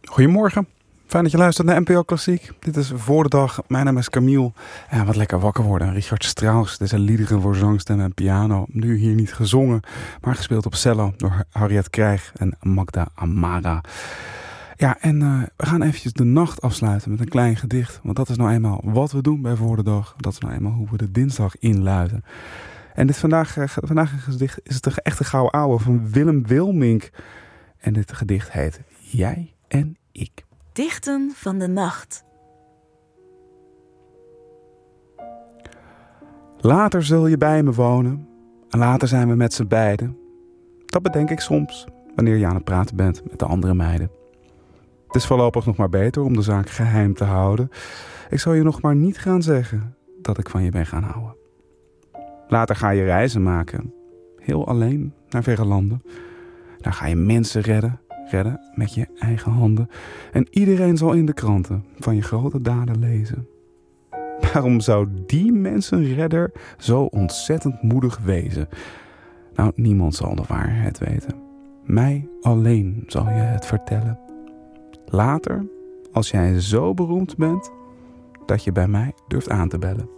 Goedemorgen, fijn dat je luistert naar NPO Klassiek. Dit is Voor de Dag, mijn naam is Camille. Ja, wat lekker wakker worden. Richard Strauss, dit zijn liederen voor zangstem en piano. Nu hier niet gezongen, maar gespeeld op cello door Harriet Krijg en Magda Amara. Ja, en we gaan eventjes de nacht afsluiten met een klein gedicht. Want dat is nou eenmaal wat we doen bij Voor de Dag. Dat is nou eenmaal hoe we de dinsdag inluiden. En dit vandaag een gedicht is het echte gouden ouwe van Willem Wilmink. En dit gedicht heet Jij en ik. Dichten van de nacht. Later zul je bij me wonen en later zijn we met z'n beiden. Dat bedenk ik soms wanneer je aan het praten bent met de andere meiden. Het is voorlopig nog maar beter om de zaak geheim te houden. Ik zal je nog maar niet gaan zeggen dat ik van je ben gaan houden. Later ga je reizen maken, heel alleen naar verre landen. Daar ga je mensen redden met je eigen handen. En iedereen zal in de kranten van je grote daden lezen. Waarom zou die mensenredder zo ontzettend moedig wezen? Nou, niemand zal de waarheid weten. Mij alleen zal je het vertellen. Later, als jij zo beroemd bent dat je bij mij durft aan te bellen.